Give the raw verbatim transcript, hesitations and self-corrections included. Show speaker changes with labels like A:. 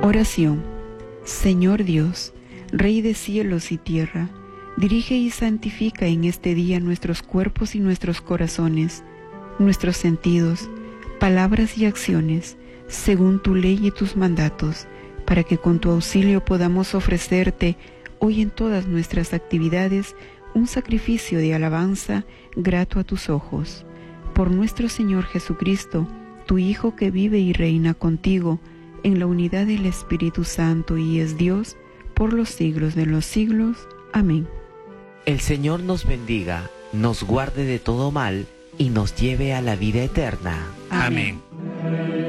A: Oración. Señor Dios, Rey de cielos y tierra, dirige y santifica en este día nuestros cuerpos y nuestros corazones, nuestros sentidos, palabras y acciones, según tu ley y tus mandatos, para que con tu auxilio podamos ofrecerte hoy en todas nuestras actividades un sacrificio de alabanza grato a tus ojos. Por nuestro Señor Jesucristo, tu Hijo, que vive y reina contigo en la unidad del Espíritu Santo y es Dios por los siglos de los siglos. Amén.
B: El Señor nos bendiga, nos guarde de todo mal y nos lleve a la vida eterna.
A: Amén.
C: Amén.